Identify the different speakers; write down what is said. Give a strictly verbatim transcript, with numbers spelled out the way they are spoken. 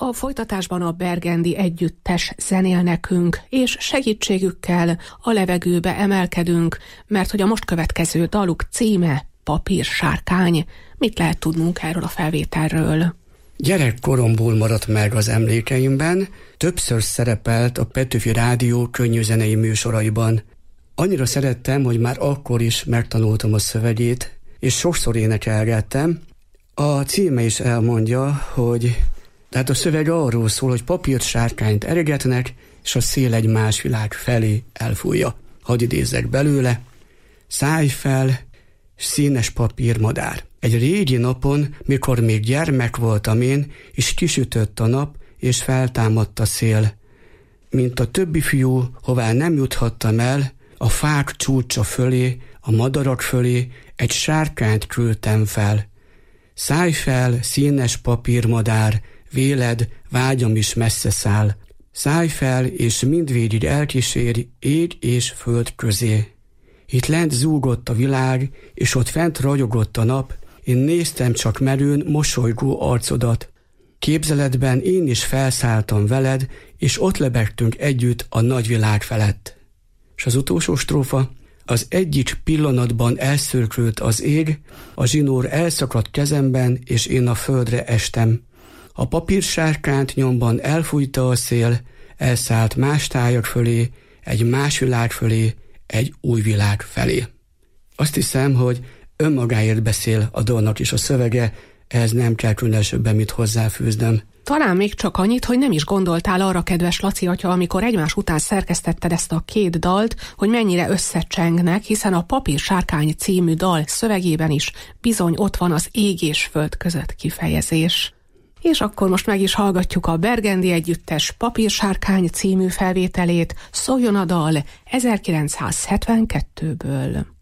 Speaker 1: A folytatásban a Burgundy együttes zenél nekünk, és segítségükkel a levegőbe emelkedünk, mert hogy a most következő daluk címe Papírsárkány. Mit lehet tudnunk erről a felvételről?
Speaker 2: Gyerekkoromból maradt meg az emlékeimben, többször szerepelt a Petőfi Rádió könnyűzenei műsoraiban. Annyira szerettem, hogy már akkor is megtanultam a szövegét, és sokszor énekelgettem. A címe is elmondja, hogy tehát a szöveg arról szól, hogy papírsárkányt eregetnek, és a szél egy más világ felé elfújja. Hadd idézzek belőle. Szállj fel, színes papírmadár. Egy régi napon, mikor még gyermek voltam én, és kisütött a nap, és feltámadt a szél. Mint a többi fiú, hová nem juthattam el, a fák csúcsa fölé, a madarak fölé egy sárkányt küldtem fel. Szállj fel, színes papírmadár, véled, vágyam is messze száll. Szállj fel, és mindvégig elkísér ég és föld közé. Itt lent zúgott a világ, és ott fent ragyogott a nap, én néztem csak merőn mosolygó arcodat. Képzeletben én is felszálltam veled, és ott lebegtünk együtt a nagyvilág felett. És az utolsó strófa: az egyik pillanatban elszürkült az ég, a zsinór elszakadt kezemben, és én a földre estem. A papírsárkányt nyomban elfújta a szél, elszállt más tájak fölé, egy más világ fölé, egy új világ felé. Azt hiszem, hogy önmagáért beszél a dalnak is a szövege, ehhez nem kell különösebben mit hozzáfűznöm.
Speaker 1: Talán még csak annyit, hogy nem is gondoltál arra, kedves Laci atya, amikor egymás után szerkesztetted ezt a két dalt, hogy mennyire összecsengnek, hiszen a Papírsárkány című dal szövegében is bizony ott van az ég és föld között kifejezés. És akkor most meg is hallgatjuk a Burgundy együttes Papírsárkány című felvételét, szóljon a dal ezerkilencszázhetvenkettőből.